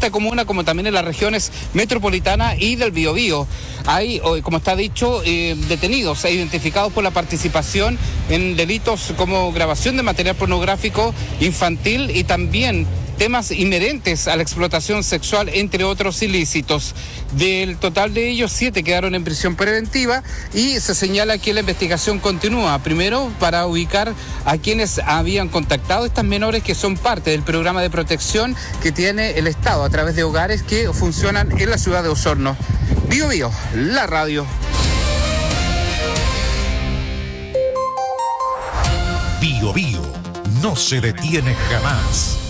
esta comuna como también en las regiones metropolitana y del Biobío. Hay, como está dicho, detenidos e identificados por la participación en delitos como grabación de material pornográfico infantil y también temas inherentes a la explotación sexual, entre otros ilícitos. Del total de ellos, 7 quedaron en prisión preventiva y se señala que la investigación continúa. Primero, para ubicar a quienes habían contactado a estas menores que son parte del programa de protección que tiene el Estado a través de hogares que funcionan en la ciudad de Osorno. Biobío, la radio. Biobío no se detiene jamás.